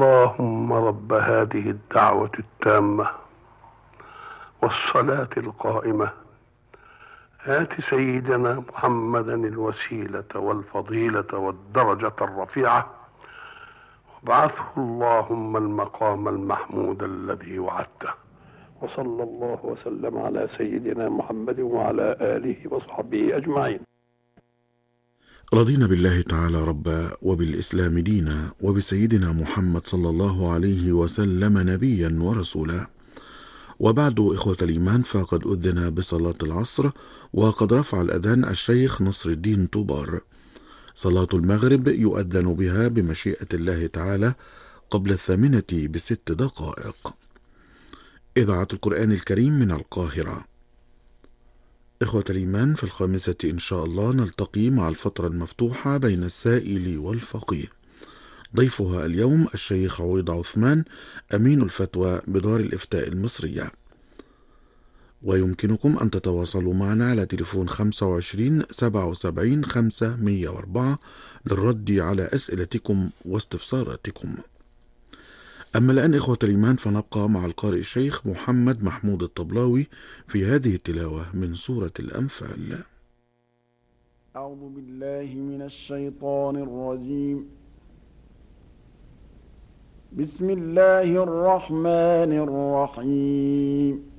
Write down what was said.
اللهم رب هذه الدعوة التامة والصلاة القائمة آت سيدنا محمدا الوسيلة والفضيلة والدرجة الرفيعة وابعثه اللهم المقام المحمود الذي وعدته. وصلى الله وسلم على سيدنا محمد وعلى آله وصحبه أجمعين. رضينا بالله تعالى ربا وبالإسلام دينا وبسيدنا محمد صلى الله عليه وسلم نبيا ورسولا. وبعد إخوة الإيمان، فقد أذن بصلاة العصر، وقد رفع الأذان الشيخ نصر الدين طوبار. صلاة المغرب يؤذن بها بمشيئة الله تعالى قبل 8 ب6 دقائق. إذاعة القرآن الكريم من القاهرة. إخوة الإيمان، في 5 إن شاء الله نلتقي مع الفترة المفتوحة بين السائل والفقيه. ضيفها اليوم الشيخ عويض عثمان، أمين الفتوى بدار الإفتاء المصرية. ويمكنكم أن تتواصلوا معنا على تليفون 25 77 5 104 للرد على أسئلتكم واستفساراتكم. أما الآن إخوة الإيمان، فنبقى مع القارئ الشيخ محمد محمود الطبلاوي في هذه التلاوة من سورة الأنفال. أعوذ بالله من الشيطان الرجيم. بسم الله الرحمن الرحيم.